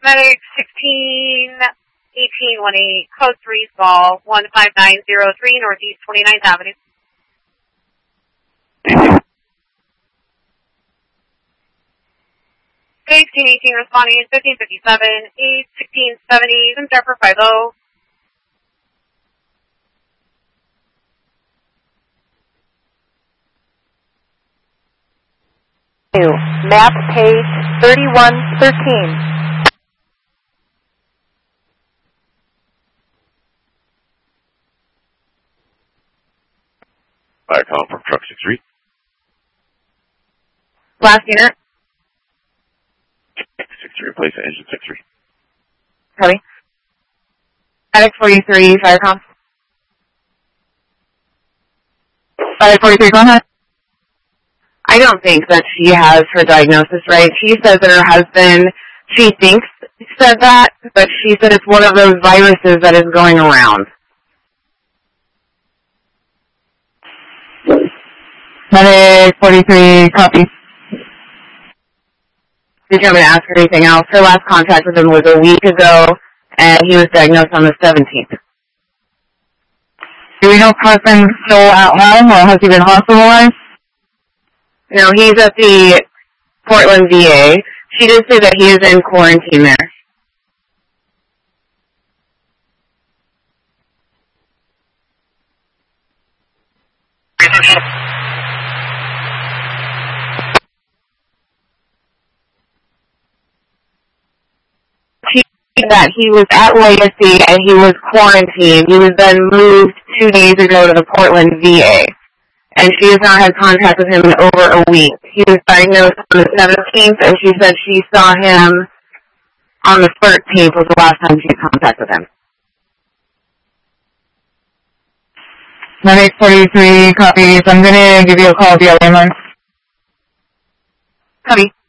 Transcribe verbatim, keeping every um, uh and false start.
Medic sixteen eighteen one eight, code three, Ball one five nine zero three, Northeast twenty-ninth Avenue. sixteen eighteen responding, fifteen fifty-seven, eight sixteen seventy, Zephyr five zero. Map page thirty-one thirteen. Fire call from truck six three. Last unit. six three, replace engine six three. Copy. Medic forty-three, Firecom. Medic forty-three, go ahead. I don't think that she has her diagnosis right. She says that her husband, she thinks said that, but she said it's one of those viruses that is going around. Medic forty-three, copy. Did you want me to ask her anything else? Her last contact with him was a week ago, and he was diagnosed on the seventeenth. Do we know if husband's still at home, or has he been hospitalized? No, he's at the Portland V A. She did say that he is in quarantine there. She said that he was at Legacy and he was quarantined. He was then moved two days ago to the Portland V A. And she has not had contact with him in over a week. He was diagnosed on the seventeenth, and she said she saw him on the thirteenth was the last time she had contact with him. Medic forty-three copies. I'm going to give you a call via landline. Copy.